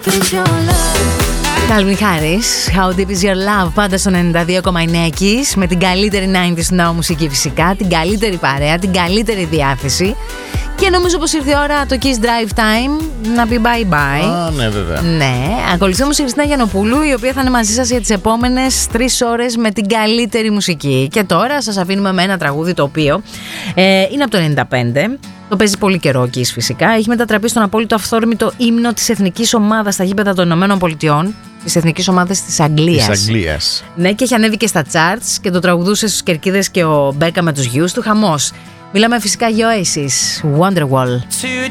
Calvin Harris, How Deep Is Your Love, πάντα στο 92,9 Kiss, με την καλύτερη 90s now μουσική φυσικά, την καλύτερη παρέα, την καλύτερη διάθεση. Και νομίζω πως ήρθε η ώρα το Kiss Drive Time να πει bye bye. Ναι, βέβαια. Ναι, ακολουθεί όμως η Χριστίνα Γιαννοπούλου, η οποία θα είναι μαζί σας για τις επόμενες 3 ώρες με την καλύτερη μουσική. Και τώρα σας αφήνουμε με ένα τραγούδι το οποίο είναι από το 95. Το παίζει πολύ καιρό ο Kiss φυσικά. Έχει μετατραπεί στον απόλυτο αυθόρμητο ύμνο της εθνικής ομάδας στα γήπεδα των Ηνωμένων Πολιτειών, της εθνικής ομάδας της Αγγλίας. Ναι, και έχει ανέβει και στα charts και το τραγουδούσε στους κερκίδες και ο Μπέκα με τους γιους του. Χαμός. Μιλάμε φυσικά για Oasis, Wonderwall.